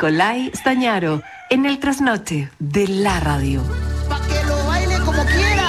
Nicolai Stañaro en el trasnoche de la radio. Pa' que lo baile como quiera.